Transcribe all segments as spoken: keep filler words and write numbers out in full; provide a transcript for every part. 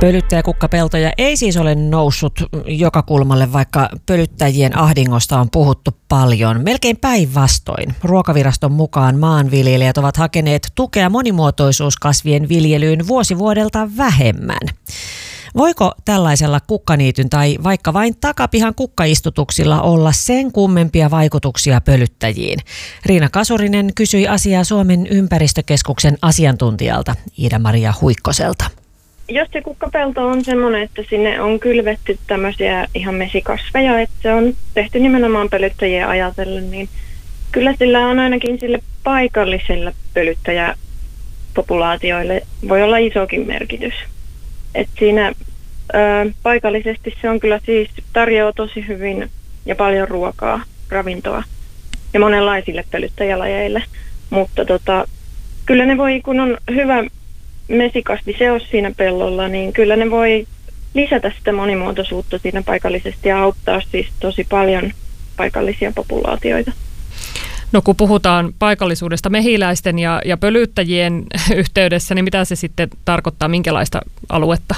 Pölyttäjäkukkapeltoja ei siis ole noussut joka kulmalle, vaikka pölyttäjien ahdingosta on puhuttu paljon. Melkein päinvastoin. Ruokaviraston mukaan maanviljelijät ovat hakeneet tukea monimuotoisuuskasvien viljelyyn vuosi vuodelta vähemmän. Voiko tällaisella kukkaniityn tai vaikka vain takapihan kukkaistutuksilla olla sen kummempia vaikutuksia pölyttäjiin? Riina Kasurinen kysyi asiaa Suomen ympäristökeskuksen asiantuntijalta Iida-Maria Huikkoselta. Jos se kukkapelto on semmoinen, että sinne on kylvetty tämmöisiä ihan mesikasveja, että se on tehty nimenomaan pölyttäjiä ajatellen, niin kyllä sillä on ainakin sille paikalliselle pölyttäjäpopulaatioille voi olla isokin merkitys. Et siinä ö, paikallisesti se on kyllä siis tarjoaa tosi hyvin ja paljon ruokaa, ravintoa ja monenlaisille pölyttäjälajeille, mutta tota, kyllä ne voi, kun on hyvä mesikasviseos siinä pellolla, niin kyllä ne voi lisätä sitä monimuotoisuutta siinä paikallisesti ja auttaa siis tosi paljon paikallisia populaatioita. No kun puhutaan paikallisuudesta mehiläisten ja, ja pölyttäjien yhteydessä, niin mitä se sitten tarkoittaa, minkälaista aluetta?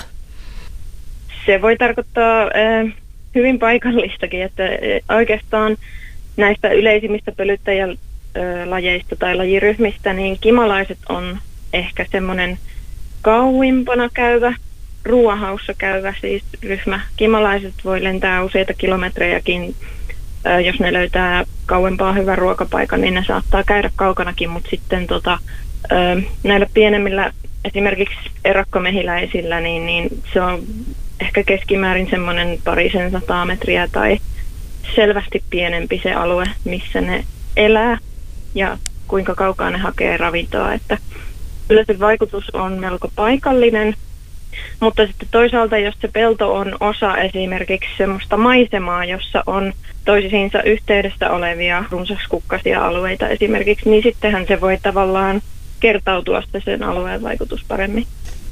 Se voi tarkoittaa äh, hyvin paikallistakin, että äh, oikeastaan näistä yleisimmistä pölyttäjälajeista tai lajiryhmistä, niin kimalaiset on ehkä semmoinen kauimpana käyvä, ruoahaussa käyvä siis ryhmä. Kimalaiset voi lentää useita kilometrejäkin. Jos ne löytää kauempaa hyvän ruokapaikan, niin ne saattaa käydä kaukanakin, mutta sitten tota, näillä pienemmillä, esimerkiksi erakkomehiläisillä, niin, niin se on ehkä keskimäärin semmoinen parisen sataa metriä tai selvästi pienempi se alue, missä ne elää ja kuinka kaukaa ne hakee ravintoa. Että kyllä se vaikutus on melko paikallinen, mutta sitten toisaalta, jos se pelto on osa esimerkiksi semmoista maisemaa, jossa on toisiinsa yhteydessä olevia runsaskukkaisia alueita esimerkiksi, niin sittenhän se voi tavallaan kertautua sen alueen vaikutus paremmin.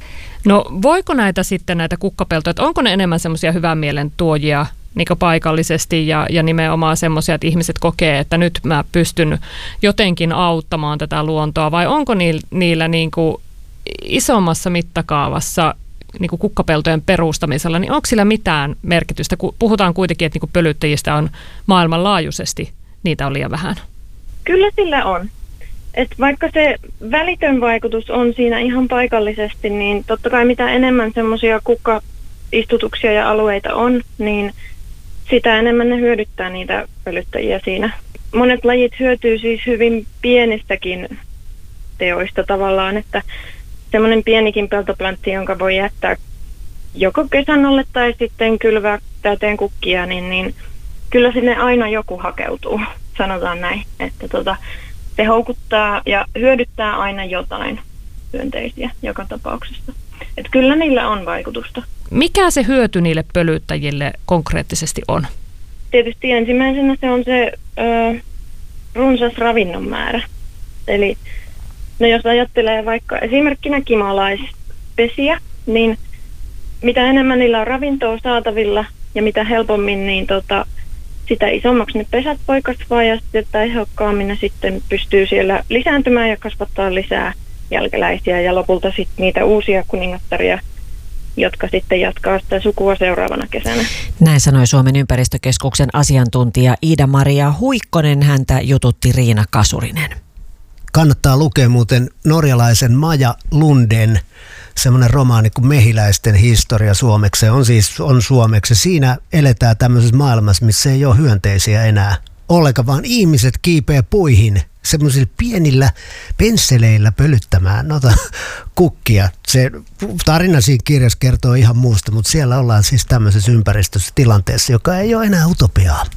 No voiko näitä sitten näitä kukkapeltoja, että onko ne enemmän semmoisia hyvän mielen tuojia niin paikallisesti ja, ja nimenomaan semmoisia, että ihmiset kokee, että nyt mä pystyn jotenkin auttamaan tätä luontoa, vai onko niillä niin kuin isommassa mittakaavassa niin kuin kukkapeltojen perustamisella, niin onko sillä mitään merkitystä? Puhutaan kuitenkin, että niin kuin pölyttäjistä on maailmanlaajuisesti, niitä on liian vähän. Kyllä sillä on. Et vaikka se välitön vaikutus on siinä ihan paikallisesti, niin totta kai mitä enemmän semmoisia kukkaistutuksia ja alueita on, niin sitä enemmän ne hyödyttää niitä pölyttäjiä siinä. Monet lajit hyötyy siis hyvin pienistäkin teoista tavallaan, että semmoinen pienikin peltoplantti, jonka voi jättää joko kesän alle tai sitten kylvää täyteen kukkia, niin, niin kyllä sinne aina joku hakeutuu, sanotaan näin. Että tota, se houkuttaa ja hyödyttää aina jotain hyönteisiä joka tapauksessa. Että kyllä niillä on vaikutusta. Mikä se hyöty niille pölyttäjille konkreettisesti on? Tietysti ensimmäisenä se on se ö, runsas ravinnon määrä. Eli no jos ajattelee vaikka esimerkkinä kimalaispesiä, niin mitä enemmän niillä on ravintoa saatavilla ja mitä helpommin, niin tota, sitä isommaksi ne pesät voi kasvaa ja sitten tehokkaammin ne sitten pystyy siellä lisääntymään ja kasvattaa lisää jälkeläisiä ja lopulta sitten niitä uusia kuningattaria, jotka sitten jatkaa sitä sukua seuraavana kesänä. Näin sanoi Suomen ympäristökeskuksen asiantuntija Iida-Maria Huikkonen, häntä jututti Riina Kasurinen. Kannattaa lukea muuten norjalaisen Maja Lunden semmoinen romaani kuin Mehiläisten historia suomeksi. Se on siis on suomeksi. Siinä eletään tämmöisessä maailmassa, missä ei ole hyönteisiä enää ollenkaan, vaan ihmiset kiipeä puihin semmoisilla pienillä pensseleillä pölyttämään noita kukkia. Se tarina siinä kirjassa kertoo ihan muusta, mutta siellä ollaan siis tämmöisessä ympäristössä tilanteessa, joka ei ole enää utopiaa.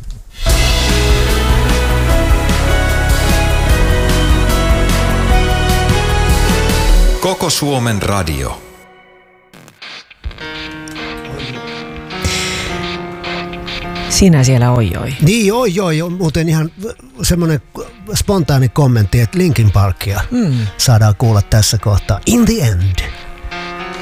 Koko Suomen radio. Sinä siellä ojoi. Niin, ojoi on muuten ihan semmoinen spontaani kommentti, että Linkin Parkia mm. saadaan kuulla tässä kohtaa. In the end.